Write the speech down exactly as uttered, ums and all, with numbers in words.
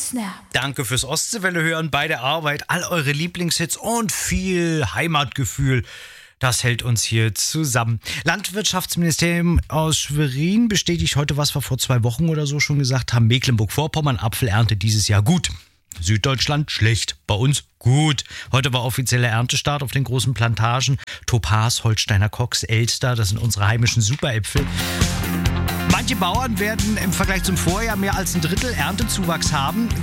Snap. Danke fürs Ostseewelle hören bei der Arbeit. All eure Lieblingshits und viel Heimatgefühl. Das hält uns hier zusammen. Landwirtschaftsministerium aus Schwerin bestätigt heute, was wir vor zwei Wochen oder so schon gesagt haben. Mecklenburg-Vorpommern, Apfelernte dieses Jahr gut. Süddeutschland schlecht, bei uns gut. Heute war offizieller Erntestart auf den großen Plantagen. Topaz, Holsteiner Cox, Elster, das sind unsere heimischen Superäpfel. Manche Bauern werden im Vergleich zum Vorjahr mehr als ein Drittel Erntezuwachs haben.